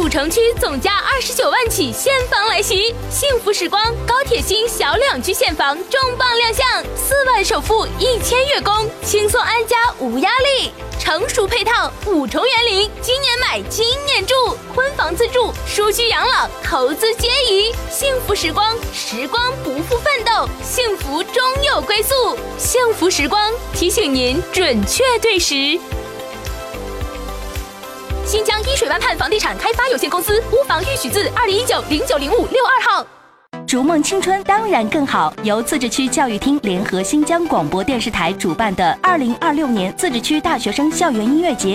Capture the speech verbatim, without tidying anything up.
城区总价二十九万起现房来袭，幸福时光高铁新小两居现房重磅亮相，四万首付一千月供，轻松安家无压力。成熟配套，五重园林，今年买今年住，婚房自住，舒居养老，投资皆宜。幸福时光，时光不负奋斗，幸福终有归宿。幸福时光提醒您准确对时。新疆伊水湾畔房地产开发有限公司屋房预许字二零一九零九零五六二号。 逐梦青春当然更好，由自治区教育厅联合新疆广播电视台主办的二零二六年自治区大学生校园音乐节